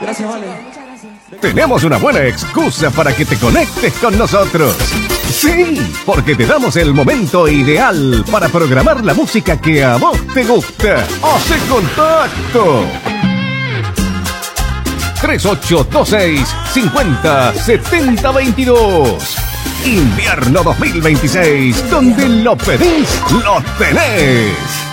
Gracias, Vale. Muchas gracias. Tenemos una buena excusa para que te conectes con nosotros. Sí, porque te damos el momento ideal para programar la música que a vos te gusta. ¡Hace contacto! 3826-507022. Invierno 2026, donde lo pedís, lo tenés.